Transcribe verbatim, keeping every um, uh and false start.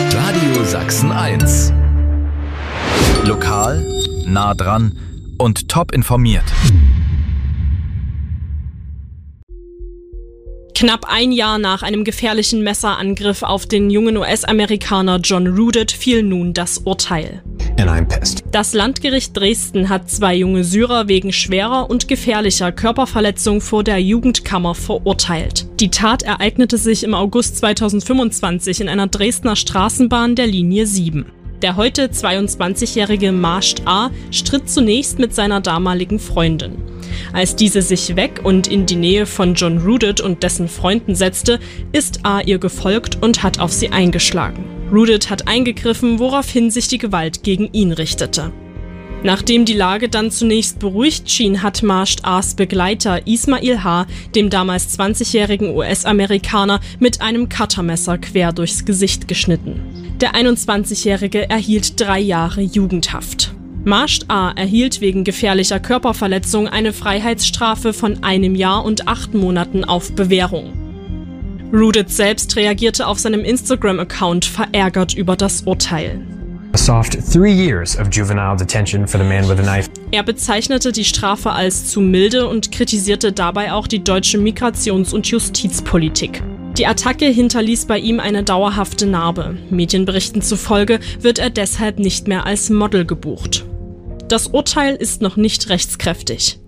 Radio Sachsen eins. Lokal, nah dran und top informiert. Knapp ein Jahr nach einem gefährlichen Messerangriff auf den jungen U S-Amerikaner John Rudett fiel nun das Urteil. And I'm pissed. Das Landgericht Dresden hat zwei junge Syrer wegen schwerer und gefährlicher Körperverletzung vor der Jugendkammer verurteilt. Die Tat ereignete sich im August zweitausendfünfundzwanzig in einer Dresdner Straßenbahn der Linie sieben. Der heute zweiundzwanzigjährige Masht A. stritt zunächst mit seiner damaligen Freundin. Als diese sich weg und in die Nähe von John Rudett und dessen Freunden setzte, ist A. ihr gefolgt und hat auf sie eingeschlagen. Rudett hat eingegriffen, woraufhin sich die Gewalt gegen ihn richtete. Nachdem die Lage dann zunächst beruhigt schien, hat Masht A.s Begleiter Ismail H. dem damals zwanzigjährigen U S-Amerikaner mit einem Cuttermesser quer durchs Gesicht geschnitten. Der einundzwanzigjährige erhielt drei Jahre Jugendhaft. Masht A. erhielt wegen gefährlicher Körperverletzung eine Freiheitsstrafe von einem Jahr und acht Monaten auf Bewährung. Rudett selbst reagierte auf seinem Instagram-Account verärgert über das Urteil. A soft three years of juvenile detention for the man with a knife. Er bezeichnete die Strafe als zu milde und kritisierte dabei auch die deutsche Migrations- und Justizpolitik. Die Attacke hinterließ bei ihm eine dauerhafte Narbe. Medienberichten zufolge wird er deshalb nicht mehr als Model gebucht. Das Urteil ist noch nicht rechtskräftig.